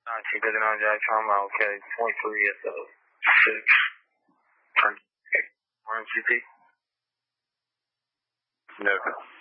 1959 Jack Trauma, okay, point 3 at the 6. Turn RMCP? No.